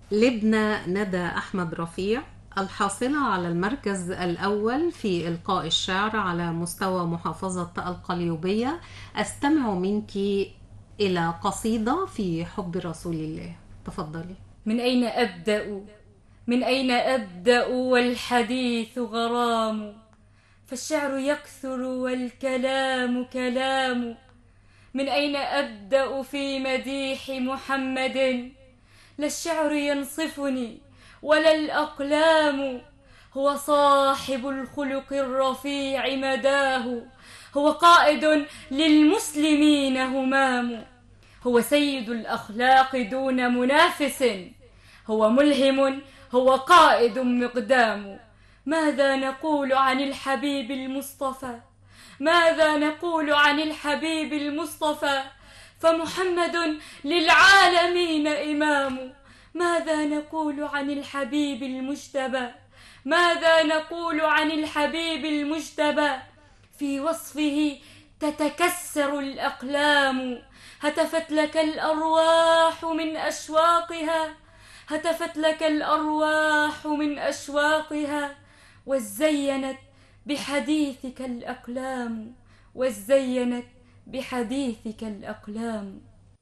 لبنى ندى أحمد رفيع، الحاصلة على المركز الأول في إلقاء الشعر على مستوى محافظة القليوبية، أستمع منك إلى قصيدة في حب رسول الله. تفضلي. من أين أبدأ؟ من أين أبدأ والحديث غرام؟ فالشعر يكثر والكلام كلام. من أين أبدأ في مديح محمد؟ لا الشعر ينصفني ولا الأقلام. هو صاحب الخلق الرفيع مداه، هو قائد للمسلمين همام. هو سيد الأخلاق دون منافس، هو ملهم، هو قائد مقدام. ماذا نقول عن الحبيب المصطفى؟ ماذا نقول عن الحبيب المصطفى؟ فمحمد للعالمين إمام. ماذا نقول عن الحبيب المجتبى؟ ماذا نقول عن الحبيب المجتبى؟ في وصفه تتكسر الأقلام. هتفت لك الأرواح من أشواقها، هتفت لك الأرواح من أشواقها، وزينت بحديثك الأقلام، وزينت بحديثك الأقلام.